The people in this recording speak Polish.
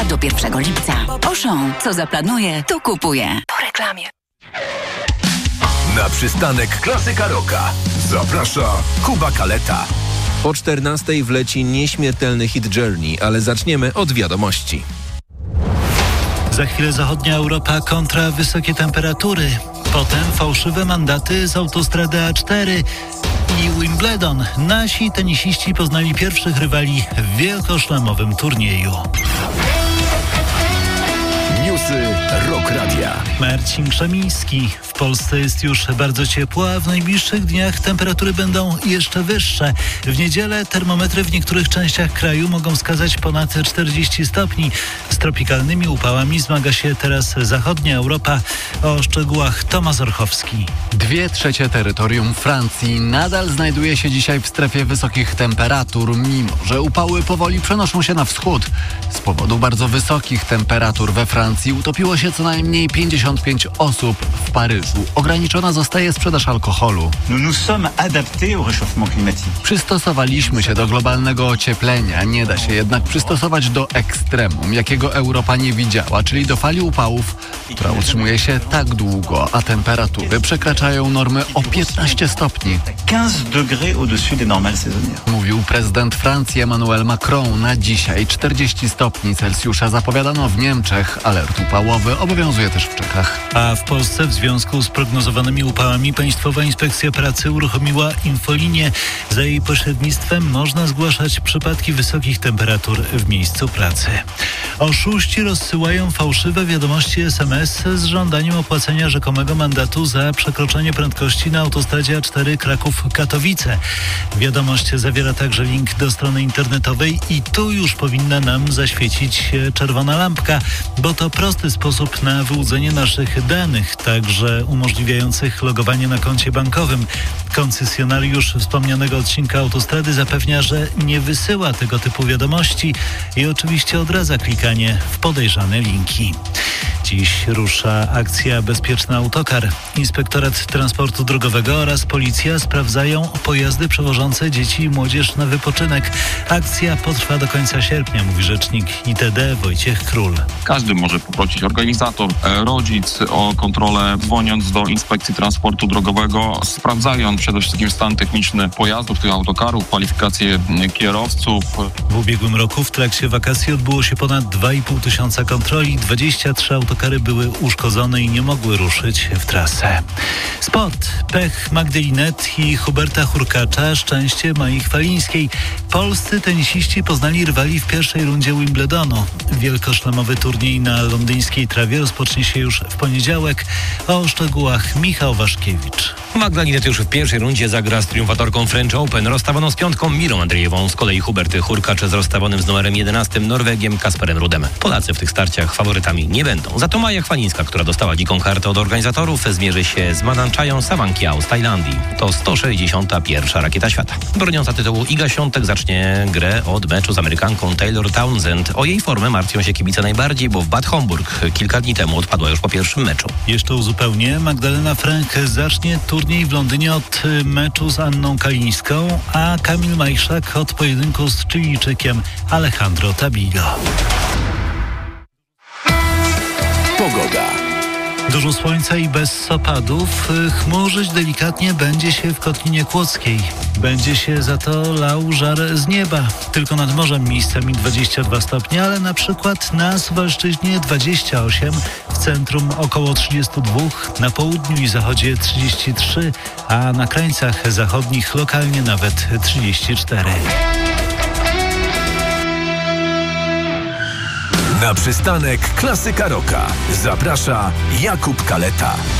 do 1 lipca. Auchan, co zaplanuje, to kupuje. Po reklamie. Na przystanek Klasyka Rocka zaprasza Kuba Kaleta. Po 14:00 wleci nieśmiertelny hit Journey, ale zaczniemy od wiadomości. Za chwilę zachodnia Europa kontra wysokie temperatury. Potem fałszywe mandaty z autostrady A4 i Wimbledon. Nasi tenisiści poznali pierwszych rywali w wielkoszlemowym turnieju. Newsy Rock Radia. Marcin Krzemiński. W Polsce jest już bardzo ciepło, a w najbliższych dniach temperatury będą jeszcze wyższe. W niedzielę termometry w niektórych częściach kraju mogą wskazać ponad 40 stopni. Z tropikalnymi upałami zmaga się teraz zachodnia Europa. O szczegółach Tomasz Orchowski. 2/3 terytorium Francji nadal znajduje się dzisiaj w strefie wysokich temperatur, mimo że upały powoli przenoszą się na wschód. Z powodu bardzo wysokich temperatur we Francji utopiło się co najmniej 55 osób. W Paryżu ograniczona zostaje sprzedaż alkoholu. Przystosowaliśmy się do globalnego ocieplenia. Nie da się jednak przystosować do ekstremum, jakiego Europa nie widziała, czyli do fali upałów, która utrzymuje się tak długo, a temperatury przekraczają normy o 15 stopni. Mówił prezydent Francji Emmanuel Macron. Na dzisiaj 40 stopni Celsjusza zapowiadano w Niemczech. Alert upałowy obowiązuje też w Czechach. A w Polsce w związku z prognozowanymi upałami Państwowa Inspekcja Pracy uruchomiła infolinię. Za jej pośrednictwem można zgłaszać przypadki wysokich temperatur w miejscu pracy. Oszuści rozsyłają fałszywe wiadomości SMS z żądaniem opłacenia rzekomego mandatu za przekroczenie prędkości na autostradzie A4 Kraków-Katowice. Wiadomość zawiera także link do strony internetowej i tu już powinna nam zaświecić się czerwona lampka, bo to prosty sposób na wyłudzenie naszych danych, także umożliwiających logowanie na koncie bankowym. Koncesjonariusz wspomnianego odcinka autostrady zapewnia, że nie wysyła tego typu wiadomości i oczywiście odradza klikanie w podejrzane linki. Dziś rusza akcja Bezpieczny Autokar. Inspektorat Transportu Drogowego oraz policja sprawdzają pojazdy przewożące dzieci i młodzież na wypoczynek. Akcja potrwa do końca sierpnia, mówi rzecznik ITD Wojciech Król. Każdy może poprosić organizator, rodzic o kontrolę, dzwoniąc do Inspekcji Transportu Drogowego, sprawdzając przede wszystkim stan techniczny pojazdów, tych autokarów, kwalifikacje kierowców. W ubiegłym roku w trakcie wakacji odbyło się ponad 2,5 tysiąca kontroli. 23 autokary były uszkodzone i nie mogły ruszyć w trasę. Sport. Pech Magdy Linette i Huberta Hurkacza, szczęście Mai Chwalińskiej. Polscy tenisiści poznali rywali w pierwszej rundzie Wimbledonu. Wielkoszlemowy turniej na londyńskiej trawie rozpocznie się już w poniedziałek. O szczegółach Michał Waszkiewicz. Magda Linette już w pierwszej rundzie zagra z triumfatorką French Open, rozstawioną z piątką Mirą Andrzejewą. Z kolei Hubert Hurkacz z rozstawionym z numerem 11 Norwegiem Kasperem Rudem. Polacy w tych starciach faworytami nie będą. Za to Maja Chwalińska, która dostała dziką kartę od organizatorów, zmierzy się z Madanchają Sawankiao z Tajlandii. To 161. rakieta świata. Broniąca tytułu Iga Świątek zacznie grę od meczu z Amerykanką Taylor Townsend. O jej formę martwią się kibice najbardziej, bo w Bad Homburg kilka dni temu odpadła już po pierwszym meczu. Jeszcze uzupełnię, Magdalena Frank zacznie turniej w Londynie od meczu z Anną Kalińską, a Kamil Majszak od pojedynku z Chilijczykiem Alejandro Tabillo. Pogoda. Dużo słońca i bez opadów. Chmurzyć delikatnie będzie się w Kotlinie Kłodzkiej. Będzie się za to lał żar z nieba. Tylko nad morzem miejscami 22 stopnie, ale na przykład na Suwalszczyźnie 28, w centrum około 32, na południu i zachodzie 33, a na krańcach zachodnich lokalnie nawet 34. Na przystanek Klasyka Rocka zaprasza Jakub Kaleta.